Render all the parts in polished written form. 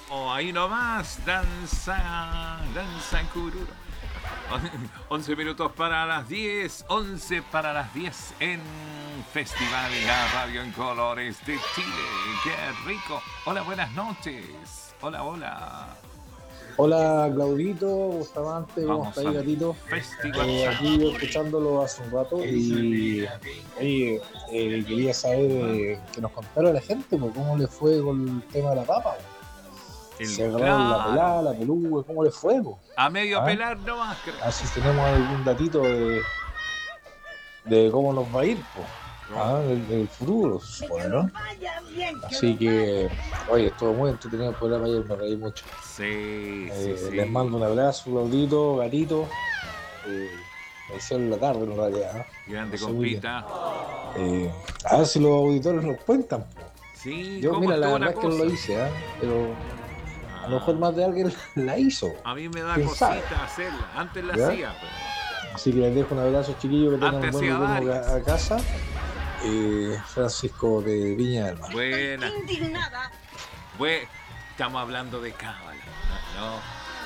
ahí nomás, danza, danza cururo. 11 minutos para las 10, 11 para las 10 en Festival La Radio en Colores de Chile. ¡Qué rico! Hola, buenas noches. Hola, hola. Hola Claudito, Bustamante, ¿cómo Vamos está ahí, al gatito? Festival. Aquí escuchándolo hace un rato y oye, quería saber que nos contara la gente pues, cómo le fue con el tema de la papa. El Se agarraron la pelada, claro. la pelúa, ¿cómo le fue? Pues? A medio ¿Ah? pelar nomás, creo. A ver si tenemos algún datito de cómo nos va a ir, pues. ¿Ah? El futuro, bueno. Así que, oye, estuvo muy entretenido el programa ayer, me reí mucho. Sí, sí, Les sí. mando un abrazo, Claudito, gatito. Me hicieron la tarde en realidad, ¿eh? Grande No sé muy bien. compita. A ver si los auditores nos cuentan. Po. Sí, Yo, ¿cómo mira, la estuvo verdad la es que no cosa? lo hice, ¿eh? Pero a lo mejor Ah, más de alguien la hizo. a mí me da ¿Quién sabe? cosita hacerla. Antes la ¿Ya? hacía, pero Así que les dejo un abrazo, chiquillos, que tengan un antes buen hacía retorno varias. a casa. Francisco de Viña del Mar. Buena. Indignada. Estamos hablando de cábala, ¿no?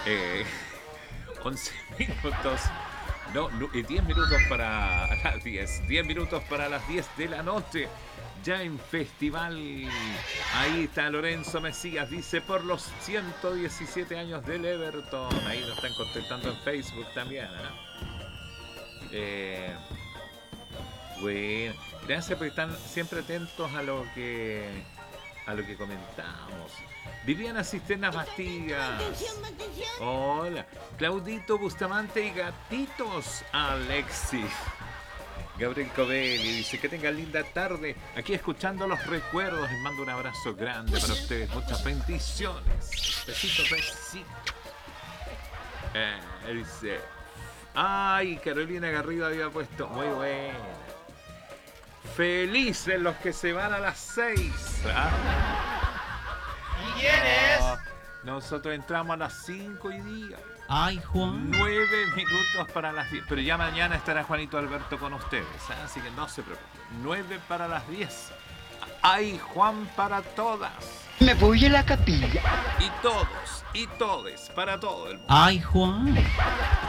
11 minutos. No, 10 minutos para las 10. 10 minutos para las 10 de la noche. Ya en festival. Ahí está Lorenzo Mesías. Dice por los 117 años del Everton. Ahí lo están contestando en Facebook también. Bueno, gracias porque están siempre atentos a lo que comentamos. Viviana Cisternas Bastidas. Hola. Claudito Bustamante y gatitos Alexis. Gabriel Covelli dice que tengan linda tarde. Aquí escuchando los recuerdos. Les mando un abrazo grande para ustedes. Muchas bendiciones. Besito, besito. Dice. Ay, Carolina Garrido había puesto. Muy buena. Felices los que se van a las 6. ¿Quién es? Nosotros entramos a las 5 hoy día. Ay, Juan. 9 minutos para las 10. Pero ya mañana estará Juanito Alberto con ustedes. Así que no se preocupen. 9 para las 10. Ay, Juan para todas. Me voy a la capilla. Y todos, y todes, para todo el mundo. Ay, Juan.